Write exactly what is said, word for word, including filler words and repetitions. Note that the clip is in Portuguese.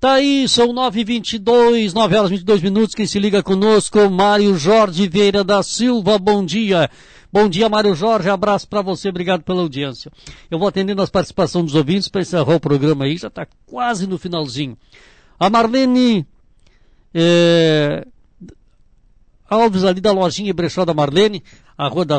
Tá aí, são nove e vinte e dois, nove horas e vinte e dois minutos, quem se liga conosco, Mário Jorge Vieira da Silva, bom dia. Bom dia, Mário Jorge, abraço para você, obrigado pela audiência. Eu vou atendendo as participações dos ouvintes para encerrar o programa aí, já está quase no finalzinho. A Marlene é, Alves ali da lojinha Brechó da Marlene, a rua da